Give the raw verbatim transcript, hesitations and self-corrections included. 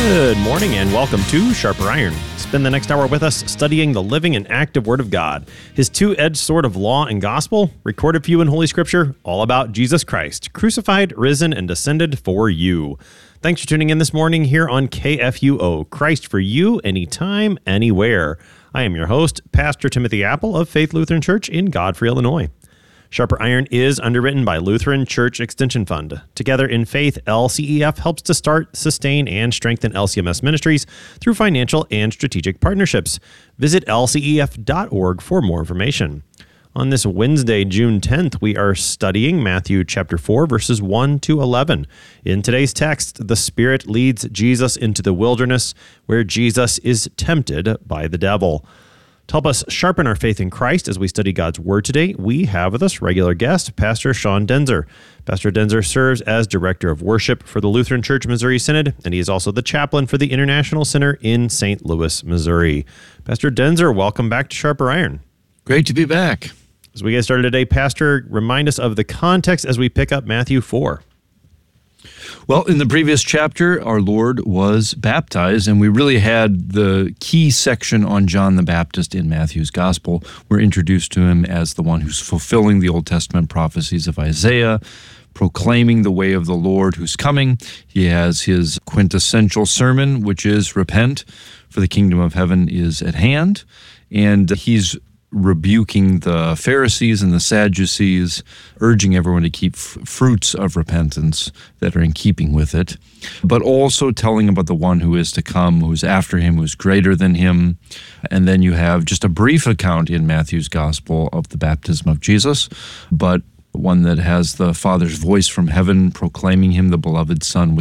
Good morning and welcome to Sharper Iron. Spend the next hour with us studying the living and active Word of God, His two-edged sword of law and gospel, recorded for you in Holy Scripture, all about Jesus Christ, crucified, risen, and descended for you. Thanks for tuning in this morning here on K F U O, Christ for you, anytime, anywhere. I am your host, Pastor Timothy Apple of Faith Lutheran Church in Godfrey, Illinois. Sharper Iron is underwritten by Lutheran Church Extension Fund. Together in Faith, L C E F helps to start, sustain, and strengthen L C M S ministries through financial and strategic partnerships. Visit L C E F dot org for more information. On this Wednesday, June tenth, we are studying Matthew chapter four, verses one to eleven. In today's text, the Spirit leads Jesus into the wilderness, where Jesus is tempted by the devil. To help us sharpen our faith in Christ as we study God's Word today, we have with us regular guest, Pastor Sean Denzer. Pastor Denzer serves as Director of Worship for the Lutheran Church Missouri Synod, and he is also the chaplain for the International Center in Saint Louis, Missouri. Pastor Denzer, welcome back to Sharper Iron. Great to be back. As we get started today, Pastor, remind us of the context as we pick up Matthew four. Well, in the previous chapter, our Lord was baptized, and we really had the key section on John the Baptist in Matthew's Gospel. We're introduced to him as the one who's fulfilling the Old Testament prophecies of Isaiah, proclaiming the way of the Lord who's coming. He has his quintessential sermon, which is repent, for the kingdom of heaven is at hand. And he's rebuking the Pharisees and the Sadducees, urging everyone to keep f- fruits of repentance that are in keeping with it, but also telling about the one who is to come, who's after him, who's greater than him. And then you have just a brief account in Matthew's Gospel of the baptism of Jesus, but one that has the Father's voice from heaven proclaiming him the beloved Son